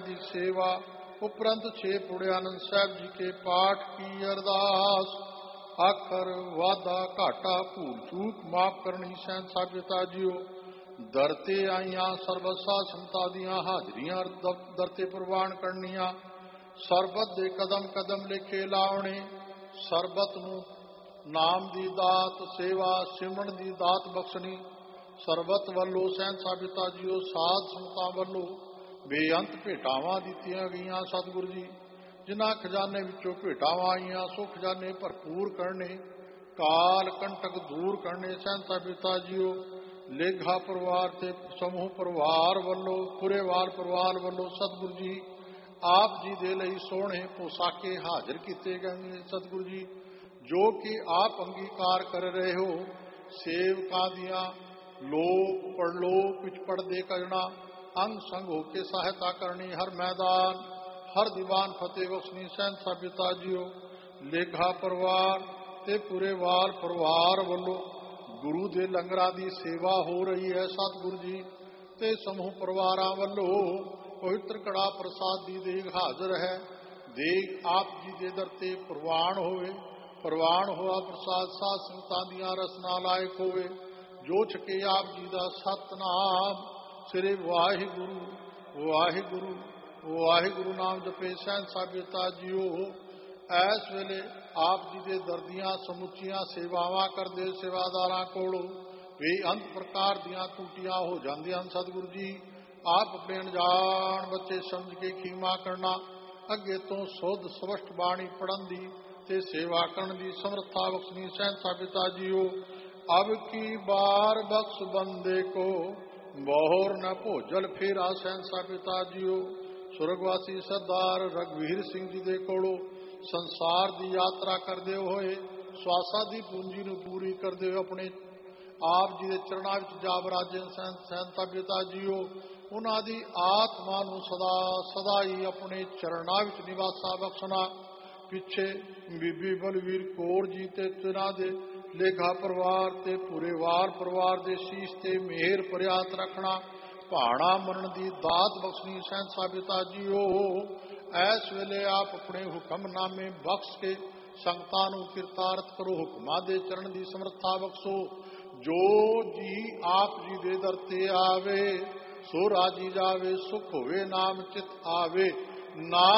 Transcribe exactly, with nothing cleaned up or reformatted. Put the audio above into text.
दी सेवा। उपरंत छे पुड़े आनंद साहब जी के पाठ की अरदास। आखर वादा घाटा भूल चूक माफ करनी सैन साबिता जियो। दरते आईया सरबसा संता दियां हाजरियां दरते प्रवान करनिया। सरबत दे कदम कदम लेखे लावने। सरबत नूं नाम दी दात सेवा सिमरन दी दात बख्शनी। सरबत वल्लों सैन साबिता जियो साध संतां वल्लों बेअंत भेटावां दित्तियां गईयां। सतगुरु जी जिन्हां खजाने विचों भेटावां आईयां सो खजाने भरपूर करने। काल कंटक दूर करने सैन साबिता जियो। लेखा परिवार ते समूह परिवार वल्लों पुरेवाल परिवार वल्लों सतगुरु जी आप जी दे लई सोहणे पोसाके हाजिर किए गए। सतगुरु जी जो कि आप अंगीकार कर रहे हो। सेवकां दियां लोक परलोक विच पढ़दे करना अंग संग होके सहायता करनी। हर मैदान हर दीवान फतेह बख्शनी सैन साबिता जियो। लेखा परिवार ते पुरेवाल परिवार वल्लों गुरु दे लंगरां दी सेवा हो रही है। सतगुरु जी ते समूह परिवारां वल्लों पवित्र कड़ा प्रसाद दी देग हाजिर है। देग आप जी दे दर ते प्रवान होवे। प्रवान हुआ प्रसाद साध संगतां दियां रसना लायक होवे। जो छके आप जी दा सतनाम श्री वाहिगुरु वाहिगुरु वाहिगुरु नाम जपे सैन साबिता जियो। ऐस वेले आप जी दे दर्दियां समुचियां सेवावां करदे सेवादारां कोलों बेअंत प्रकार दियां टूटियां हो जांदियां। सतगुरु जी आप अपने अनजान बच्चे समझ के खीमा करना। अगे तो सुध स्पष्ट बाणी पढ़न दी ते सेवा करन दी समर्था बख्शनी सैन साबिता जियो। अब की बार बख्श बंदे को मोहर न भोजल फेरा सैन साबिता जियो। स्वर्गवासी सरदार रघुवीर सिंह जी दे कोलों संसार दी यात्रा करदे होए स्वासा दी पूंजी नूं पूरी करदे होए अपने आप जी दे चरणां विच जा बराजे सैन सैन साबिता जियो। उन्हां दी आत्मा नूं सदा सदा ही अपने चरणां विच निवासा बख्शना। पिछे बीबी बलवीर कौर जी ते तिन्हां दे लेखा परिवार ते पुरेवाल परिवार दे शीश ते मेहर परियात रखना। भाणा मनन दी दात बख्शनी सैन साबिता जियो। ऐस वेले आप अपने हुक्मनामे बख्श के संगतां नूं किरतारथ करो। हुक्मां दे चरण दी समर्था बख्शो। जो जी आप जी दे दर ते आवे सो राजी जावे सुख होवे नाम चित आवे। नाम